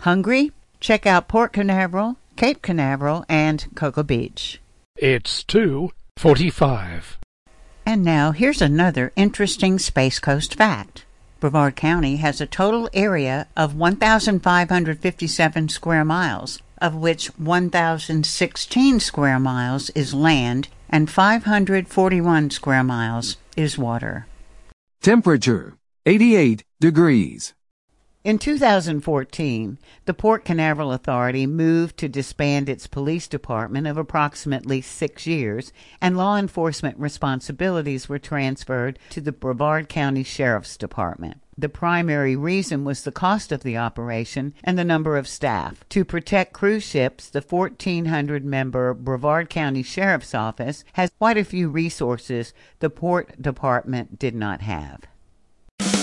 Hungry? Check out Port Canaveral, Cape Canaveral, and Cocoa Beach. It's 2:45. And now here's another interesting Space Coast fact. Brevard County has a total area of 1,557 square miles, of which 1,016 square miles is land and 541 square miles is water. Temperature, 88 degrees. In 2014, the Port Canaveral Authority moved to disband its police department of approximately 6 years, and law enforcement responsibilities were transferred to the Brevard County Sheriff's Department. The primary reason was the cost of the operation and the number of staff. To protect cruise ships, the 1,400-member Brevard County Sheriff's Office has quite a few resources the Port Department did not have.